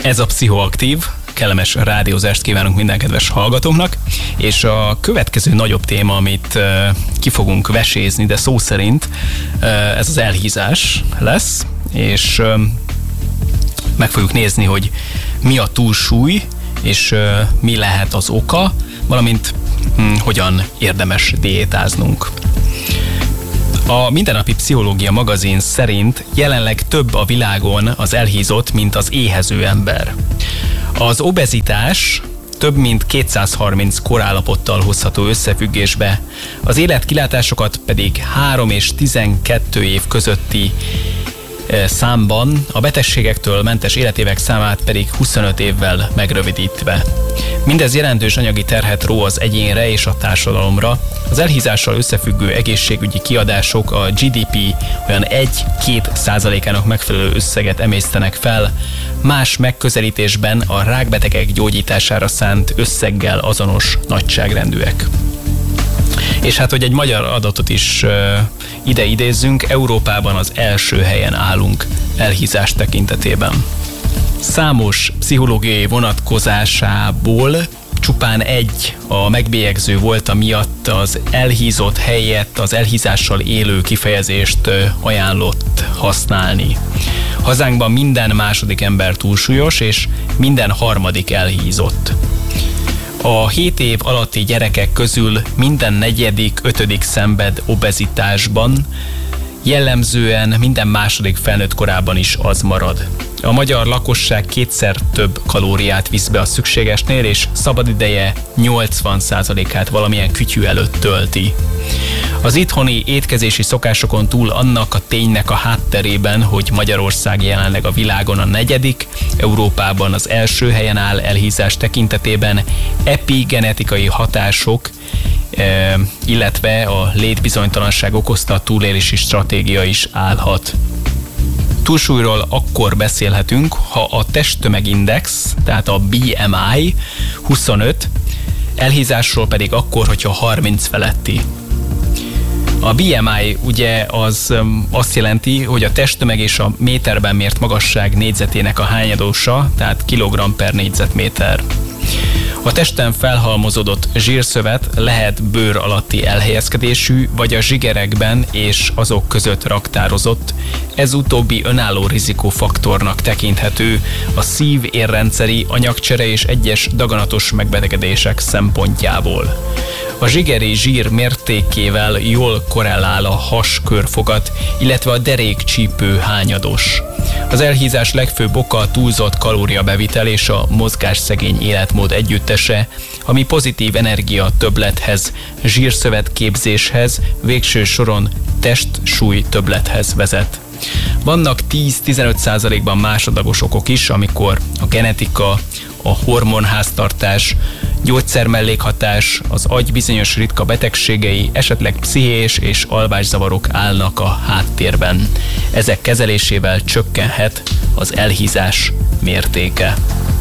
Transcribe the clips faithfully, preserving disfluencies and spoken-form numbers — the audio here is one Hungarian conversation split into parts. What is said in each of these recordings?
Ez a Pszichoaktív, kellemes rádiózást kívánunk minden kedves hallgatóknak, és a következő nagyobb téma, amit uh, ki fogunk vesézni, de szó szerint uh, ez az elhízás lesz, és uh, meg fogjuk nézni, hogy mi a túlsúly, és uh, mi lehet az oka, valamint hm, hogyan érdemes diétáznunk. A Mindennapi Pszichológia magazin szerint jelenleg több a világon az elhízott, mint az éhező ember. Az obezitás több mint kétszázharminc korállapottal hozható összefüggésbe, az életkilátásokat pedig három és tizenkét év közötti számban, a betegségektől mentes életévek számát pedig huszonöt évvel megrövidítve. Mindez jelentős anyagi terhet ró az egyénre és a társadalomra. Az elhízással összefüggő egészségügyi kiadások a gé dé pé olyan egy-két százalékának megfelelő összeget emésztenek fel, más megközelítésben a rákbetegek gyógyítására szánt összeggel azonos nagyságrendűek. És hát, hogy egy magyar adatot is uh, ide idézzünk, Európában az első helyen állunk elhízás tekintetében. Számos pszichológiai vonatkozásából csupán egy a megbélyegző volt, amiatt az elhízott helyett az elhízással élő kifejezést uh, ajánlott használni. Hazánkban minden második ember túlsúlyos, és minden harmadik elhízott. A hét év alatti gyerekek közül minden negyedik, ötödik szenved obezitásban, jellemzően minden második felnőtt korában is az marad. A magyar lakosság kétszer több kalóriát visz be a szükségesnél, és szabadideje nyolcvan százalékát valamilyen kütyű előtt tölti. Az itthoni étkezési szokásokon túl annak a ténynek a hátterében, hogy Magyarország jelenleg a világon a negyedik, Európában az első helyen áll elhízás tekintetében, epigenetikai hatások, illetve a létbizonytalanság okozta túlélési stratégia is állhat. Túlsúlyról akkor beszélhetünk, ha a testtömegindex, tehát a bé em i huszonöt, elhízásról pedig akkor, hogyha harminc feletti. A bé em i ugye az azt jelenti, hogy a testtömeg és a méterben mért magasság négyzetének a hányadósa, tehát kilogramm per négyzetméter. A testen felhalmozódott zsírszövet lehet bőr alatti elhelyezkedésű, vagy a zsigerekben és azok között raktározott. Ez utóbbi önálló rizikófaktornak tekinthető a szív-érrendszeri, anyagcsere és egyes daganatos megbetegedések szempontjából. A zsigeri zsír mértékével jól korrelál a haskörfogat, illetve a derékcsípő hányados. Az elhízás legfőbb oka a túlzott kalóriabevitel és a mozgásszegény életmód együttese, ami pozitív energia többlethez, zsírszövetképzéshez, végső soron testsúly többlethez vezet. Vannak tíz-tizenöt százalékban másodlagos okok is, amikor a genetika, a hormonháztartás, gyógyszermellékhatás, az agy bizonyos ritka betegségei, esetleg pszichés és alvászavarok állnak a háttérben. Ezek kezelésével csökkenhet az elhízás mértéke.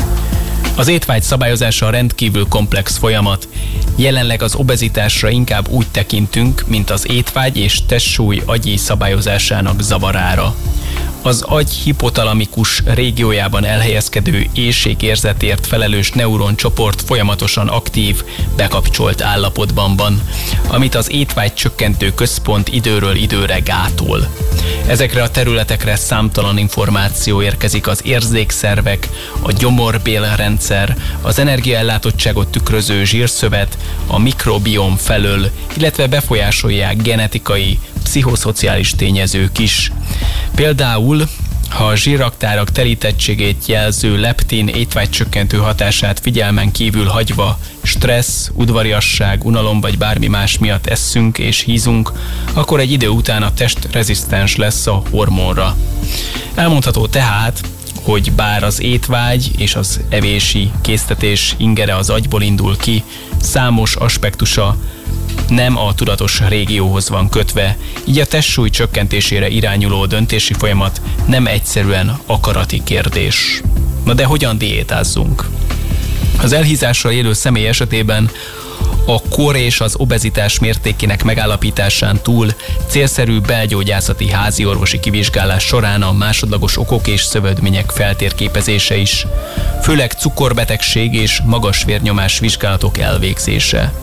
Az étvágy szabályozása rendkívül komplex folyamat. Jelenleg az obezitásra inkább úgy tekintünk, mint az étvágy és testsúly agyi szabályozásának zavarára. Az agy hipotalamikus régiójában elhelyezkedő éhségérzetért felelős neuroncsoport folyamatosan aktív, bekapcsolt állapotban van, amit az étvágy csökkentő központ időről időre gátol. Ezekre a területekre számtalan információ érkezik az érzékszervek, a gyomorbélrendszer, az energiaellátottságot tükröző zsírszövet, a mikrobiom felől, illetve befolyásolják genetikai, pszichoszociális tényezők is. Például, ha a zsírraktárak telítettségét jelző leptin étvágycsökkentő hatását figyelmen kívül hagyva stressz, udvariasság, unalom vagy bármi más miatt eszünk és hízunk, akkor egy idő után a test rezisztens lesz a hormonra. Elmondható tehát, hogy bár az étvágy és az evési késztetés ingere az agyból indul ki, számos aspektusa nem a tudatos régióhoz van kötve, így a testsúly csökkentésére irányuló döntési folyamat nem egyszerűen akarati kérdés. Na de hogyan diétázzunk? Az elhízással élő személy esetében A kor és az obezitás mértékének megállapításán túl célszerű belgyógyászati háziorvosi kivizsgálás során a másodlagos okok és szövődmények feltérképezése is, főleg cukorbetegség és magas vérnyomás vizsgálatok elvégzése.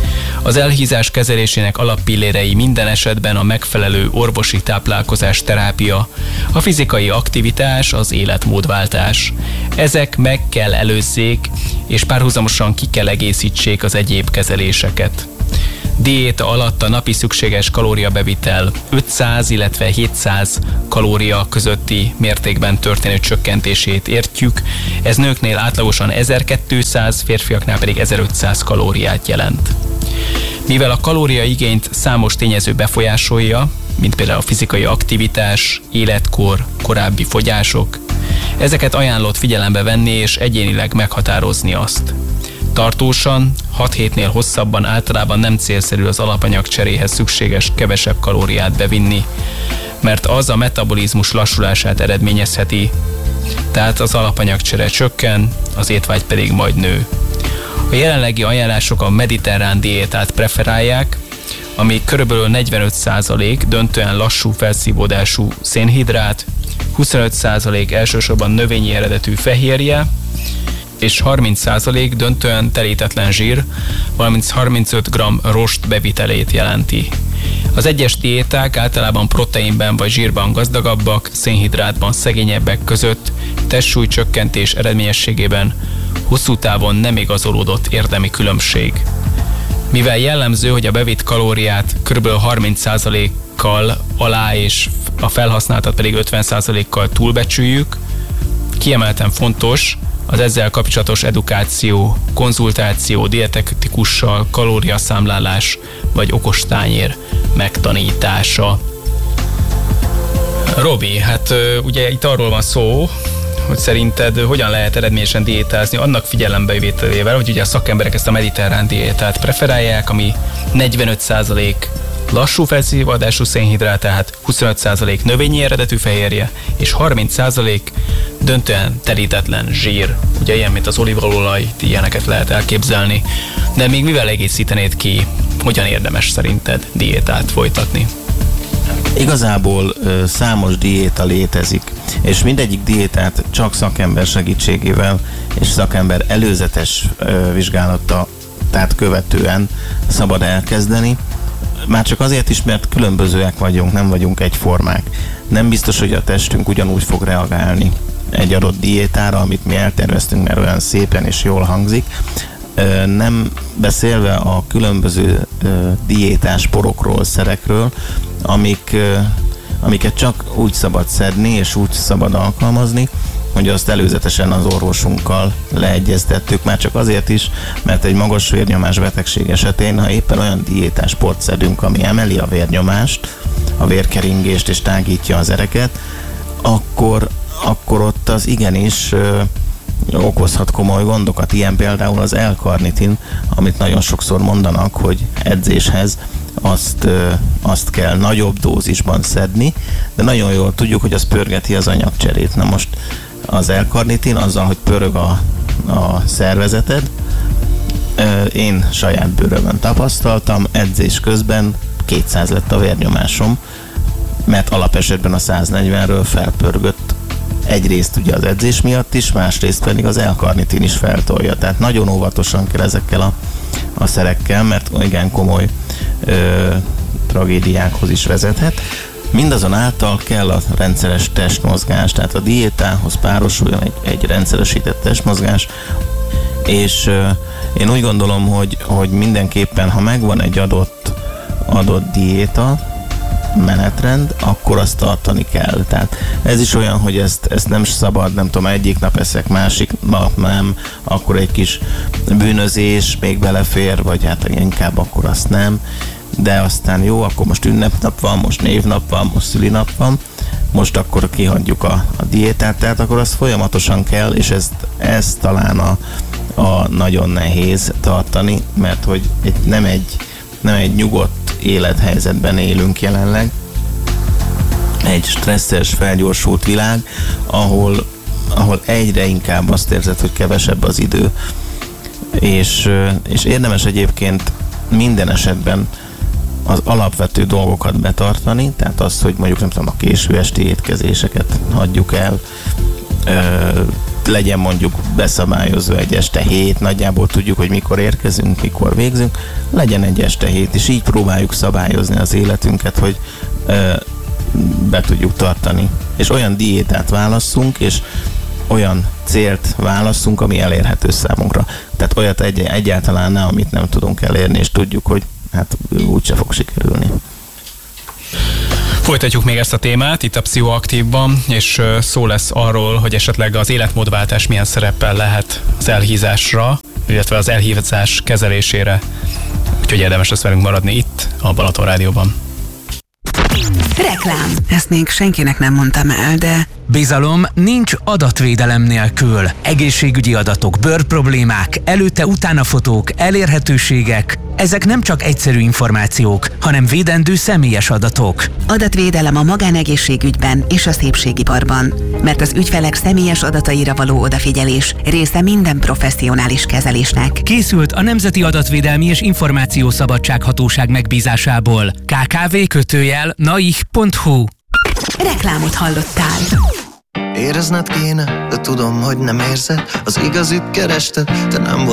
Az elhízás kezelésének alappillérei minden esetben a megfelelő orvosi táplálkozás terápia, a fizikai aktivitás, az életmódváltás. Ezek meg kell előzzék, és párhuzamosan ki kell egészítsék az egyéb kezeléseket. Diéta alatt a napi szükséges kalóriabevitel ötszáz, illetve hétszáz kalória közötti mértékben történő csökkentését értjük. Ez nőknél átlagosan ezerkétszáz, férfiaknál pedig ezerötszáz kalóriát jelent. Mivel a kalóriaigényt számos tényező befolyásolja, mint például a fizikai aktivitás, életkor, korábbi fogyások, ezeket ajánlott figyelembe venni és egyénileg meghatározni azt. Tartósan, hat hétnél hosszabban általában nem célszerű az alapanyag cseréhez szükséges kevesebb kalóriát bevinni, mert az a metabolizmus lassulását eredményezheti, tehát az alapanyagcsere csökken, az étvágy pedig majd nő. A jelenlegi ajánlások a mediterrán diétát preferálják, ami körülbelül negyvenöt százalék döntően lassú felszívódású szénhidrát, huszonöt százalék elsősorban növényi eredetű fehérje, és harminc százalék döntően telítetlen zsír, valamint harmincöt gramm rost bevitelét jelenti. Az egyes diéták általában proteinben vagy zsírban gazdagabbak, szénhidrátban szegényebbek között, testsúlycsökkentés eredményességében hosszú távon nem igazolódott érdemi különbség. Mivel jellemző, hogy a bevitt kalóriát kb. harminc százalékkal alá és a felhasználtat pedig ötven százalékkal túlbecsüljük, kiemelten fontos az ezzel kapcsolatos edukáció, konzultáció dietetikussal, kalóriaszámlálás vagy okos tányér megtanítása. Robi, hát ugye itt arról van szó, hogy szerinted hogyan lehet eredményesen diétázni annak figyelembevételével, hogy ugye a szakemberek ezt a mediterrán diétát preferálják, ami negyvenöt százalék lassú felszívódású szénhidrát, tehát huszonöt százalék növényi eredetű fehérje, és harminc százalék döntően telítetlen zsír. Ugye ilyen, mint az olívaolaj, ilyeneket lehet elképzelni. De még mivel egészítenéd ki, hogyan érdemes szerinted diétát folytatni? Igazából ö, számos diéta létezik, és mindegyik diétát csak szakember segítségével és szakember előzetes ö, vizsgálata, tehát követően szabad elkezdeni. Már csak azért is, mert különbözőek vagyunk, nem vagyunk egyformák. Nem biztos, hogy a testünk ugyanúgy fog reagálni egy adott diétára, amit mi elterveztünk, mert olyan szépen és jól hangzik. Nem beszélve a különböző diétás porokról, szerekről, amik, amiket csak úgy szabad szedni és úgy szabad alkalmazni, hogy azt előzetesen az orvosunkkal leegyeztettük, már csak azért is, mert egy magas vérnyomás betegség esetén, ha éppen olyan diétás port szedünk, ami emeli a vérnyomást, a vérkeringést és tágítja az ereket, akkor, akkor ott az igenis ö, okozhat komoly gondokat. Ilyen például az L-karnitin, amit nagyon sokszor mondanak, hogy edzéshez azt, ö, azt kell nagyobb dózisban szedni, de nagyon jól tudjuk, hogy az pörgeti az anyagcserét. Na most az L-karnitin azzal, hogy pörög a, a szervezeted, én saját bőrömön tapasztaltam, edzés közben kétszáz lett a vérnyomásom, mert alapesetben a száznegyvenről felpörgött. Egyrészt ugye az edzés miatt is, másrészt pedig az L-karnitin is feltolja. Tehát nagyon óvatosan kell ezekkel a, a szerekkel, mert igen komoly ö, tragédiákhoz is vezethet. Mindazonáltal kell a rendszeres testmozgás, tehát a diétához párosuljon egy, egy rendszeresített testmozgás, és euh, én úgy gondolom, hogy, hogy mindenképpen, ha megvan egy adott, adott diéta, menetrend, akkor azt tartani kell. Tehát ez is olyan, hogy ezt, ezt nem szabad, nem tudom, egyik nap eszek, másik nap nem, akkor egy kis bűnözés még belefér, vagy hát inkább akkor azt nem. De aztán jó, akkor most ünnepnap van, most névnap van, most szülinap van, most akkor kihagyjuk a, a diétát, tehát akkor azt folyamatosan kell, és ezt, ez talán a, a nagyon nehéz tartani, mert hogy egy, nem, egy, nem egy nyugodt élethelyzetben élünk jelenleg, egy stresszes, felgyorsult világ, ahol, ahol egyre inkább azt érzed, hogy kevesebb az idő. és, és érdemes egyébként minden esetben az alapvető dolgokat betartani, tehát az, hogy mondjuk nem tudom, a késő esti étkezéseket hagyjuk el, ö, legyen mondjuk beszabályozva egy este hét, nagyjából tudjuk, hogy mikor érkezünk, mikor végzünk, legyen egy este hét, és így próbáljuk szabályozni az életünket, hogy ö, be tudjuk tartani. És olyan diétát válasszunk, és olyan célt válasszunk, ami elérhető számunkra. Tehát olyat egy, egyáltalán nem, amit nem tudunk elérni, és tudjuk, hogy hát úgyse fog sikerülni. Folytatjuk még ezt a témát itt a Pszichoaktívban, és szó lesz arról, hogy esetleg az életmódváltás milyen szereppel lehet az elhízásra, illetve az elhízás kezelésére. Úgyhogy érdemes lesz velünk maradni itt, a Balaton Rádióban. Reklám. Ezt még senkinek nem mondtam el, de... Bizalom nincs adatvédelem nélkül. Egészségügyi adatok, bőrproblémák, előtte-utána fotók, elérhetőségek. Ezek nem csak egyszerű információk, hanem védendő személyes adatok. Adatvédelem a magánegészségügyben és a szépségiparban. Mert az ügyfelek személyes adataira való odafigyelés része minden professzionális kezelésnek. Készült a Nemzeti Adatvédelmi és Információszabadsághatóság megbízásából. ká ká vé kötőjel naih pont hu. Reklámot hallottál. Érezned kéne, de tudom, hogy nem érzed. Az igazit kerested, te nem vagy